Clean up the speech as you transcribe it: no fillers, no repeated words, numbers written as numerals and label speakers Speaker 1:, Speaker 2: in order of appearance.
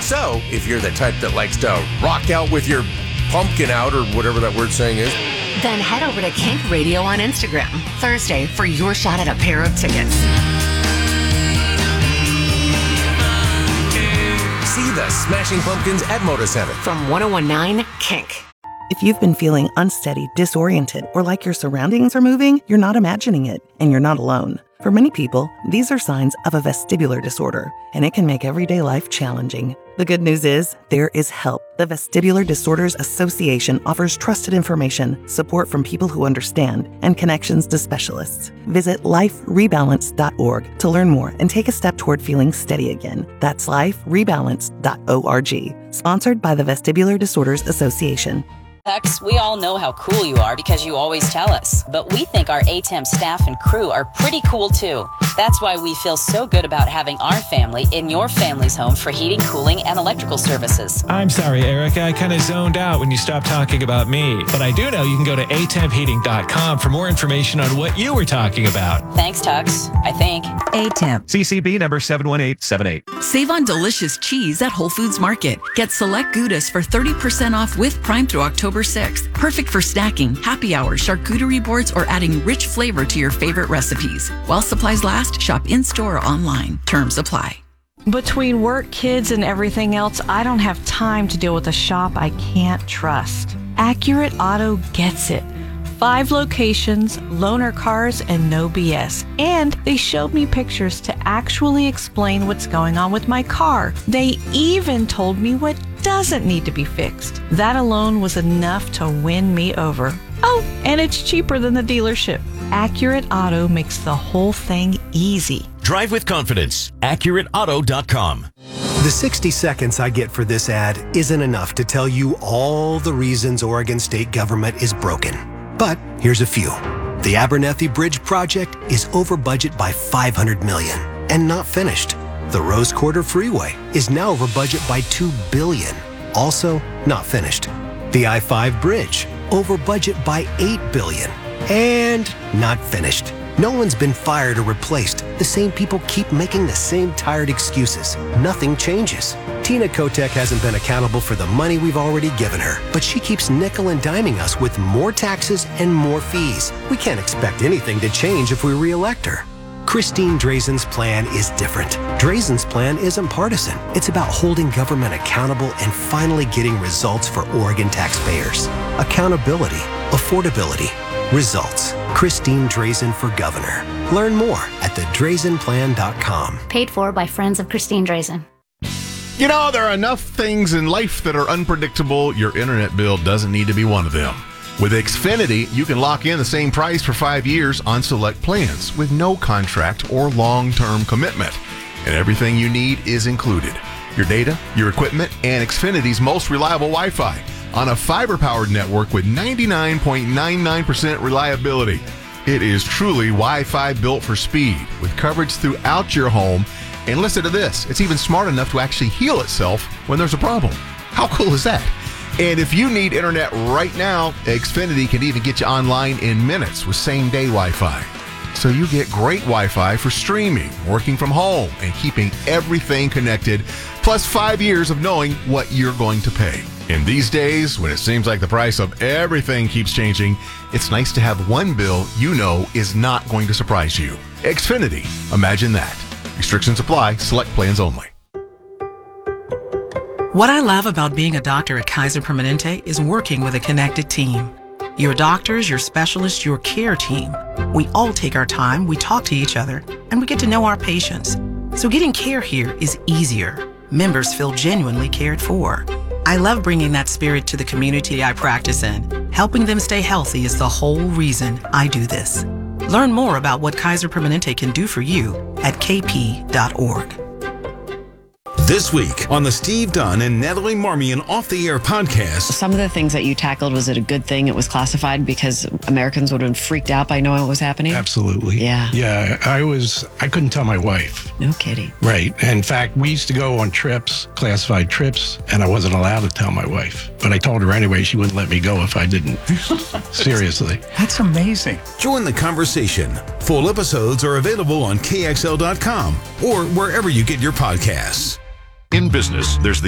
Speaker 1: So, if you're the type that likes to rock out with your pumpkin out or whatever that word saying is,
Speaker 2: then head over to Kink Radio on Instagram Thursday for your shot at a pair of tickets.
Speaker 1: See the Smashing Pumpkins at Moda Center.
Speaker 2: From 101.9 Kink.
Speaker 3: If you've been feeling unsteady, disoriented, or like your surroundings are moving, you're not imagining it, and you're not alone. For many people, these are signs of a vestibular disorder, and it can make everyday life challenging. The good news is, there is help. The Vestibular Disorders Association offers trusted information, support from people who understand, and connections to specialists. Visit liferebalance.org to learn more and take a step toward feeling steady again. That's liferebalance.org. Sponsored by the Vestibular Disorders Association.
Speaker 4: Tux, we all know how cool you are because you always tell us. But we think our ATEM staff and crew are pretty cool too. That's why we feel so good about having our family in your family's home for heating, cooling, and electrical services.
Speaker 5: I'm sorry, Erica. I kind of zoned out when you stopped talking about me. But I do know you can go to atemheating.com for more information on what you were talking about.
Speaker 4: Thanks, Tux. I think.
Speaker 6: ATEM.
Speaker 7: CCB number 71878.
Speaker 6: Save on delicious cheese at Whole Foods Market. Get select Goudas for 30% off with Prime through October 6th. Perfect for snacking, happy hour, charcuterie boards, or adding rich flavor to your favorite recipes. While supplies last, shop in-store or online. Terms apply.
Speaker 8: Between work, kids, and everything else, I don't have time to deal with a shop I can't trust. Accurate Auto gets it. 5 locations, loaner cars, and no BS. And they showed me pictures to actually explain what's going on with my car. They even told me what doesn't need to be fixed. That alone was enough to win me over. Oh, and it's cheaper than the dealership. Accurate Auto makes the whole thing easy.
Speaker 9: Drive with confidence. AccurateAuto.com.
Speaker 10: The 60 seconds I get for this ad isn't enough to tell you all the reasons Oregon state government is broken. But here's a few. The Abernethy Bridge project is over budget by $500 million and not finished. The Rose Quarter Freeway is now over budget by $2 billion, also not finished. The I-5 Bridge, over budget by $8 billion, and not finished. No one's been fired or replaced. The same people keep making the same tired excuses. Nothing changes. Tina Kotek hasn't been accountable for the money we've already given her, but she keeps nickel and diming us with more taxes and more fees. We can't expect anything to change if we re-elect her. Christine Drazen's plan is different. Drazen's plan isn't partisan. It's about holding government accountable and finally getting results for Oregon taxpayers. Accountability, affordability, results. Christine Drazen for governor. Learn more at thedrazenplan.com.
Speaker 11: Paid for by friends of Christine Drazen.
Speaker 12: You know, there are enough things in life that are unpredictable. Your internet bill doesn't need to be one of them. With Xfinity, you can lock in the same price for 5 years on select plans with no contract or long-term commitment. And everything you need is included. Your data, your equipment, and Xfinity's most reliable Wi-Fi on a fiber-powered network with 99.99% reliability. It is truly Wi-Fi built for speed with coverage throughout your home. And listen to this, it's even smart enough to actually heal itself when there's a problem. How cool is that? And if you need internet right now, Xfinity can even get you online in minutes with same-day Wi-Fi. So you get great Wi-Fi for streaming, working from home, and keeping everything connected, plus 5 years of knowing what you're going to pay. In these days, when it seems like the price of everything keeps changing, it's nice to have one bill you know is not going to surprise you. Xfinity. Imagine that. Restrictions apply. Select plans only.
Speaker 13: What I love about being a doctor at Kaiser Permanente is working with a connected team. Your doctors, your specialists, your care team. We all take our time, we talk to each other, and we get to know our patients. So getting care here is easier. Members feel genuinely cared for. I love bringing that spirit to the community I practice in. Helping them stay healthy is the whole reason I do this. Learn more about what Kaiser Permanente can do for you at kp.org.
Speaker 14: This week on the Steve Dunn and Natalie Marmion Off the Air podcast.
Speaker 15: Some of the things that you tackled, was it a good thing it was classified because Americans would have been freaked out by knowing what was happening?
Speaker 16: Absolutely.
Speaker 15: Yeah.
Speaker 16: Yeah, I couldn't tell my wife.
Speaker 15: No kidding.
Speaker 16: Right. In fact, we used to go on trips, classified trips, and I wasn't allowed to tell my wife. But I told her anyway, she wouldn't let me go if I didn't. Seriously.
Speaker 14: That's amazing. Join the conversation. Full episodes are available on KXL.com or wherever you get your podcasts.
Speaker 17: In business, there's the